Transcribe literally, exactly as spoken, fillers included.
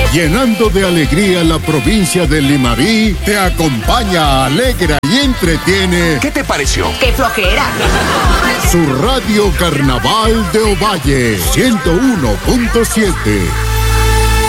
Llenando de alegría la provincia de Limarí, te acompaña, alegra y entretiene. ¿Qué te pareció? ¡Qué flojera! Su radio Carnaval de Ovalle, ciento uno punto siete.